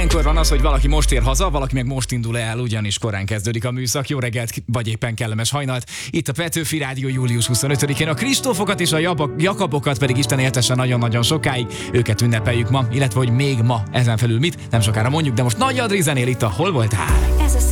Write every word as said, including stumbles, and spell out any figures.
Ilyenkor van az, hogy valaki most ér haza, valaki meg most indul el, ugyanis korán kezdődik a műszak. Jó reggelt, vagy éppen kellemes hajnalt. Itt a Petőfi Rádió július huszonötödikén. A Kristófokat és a Jakabokat pedig Isten éltesse nagyon-nagyon sokáig. Őket ünnepeljük ma, illetve hogy még ma ezen felül mit, nem sokára mondjuk, de most Nagy Adri zenél itt a Hol voltál?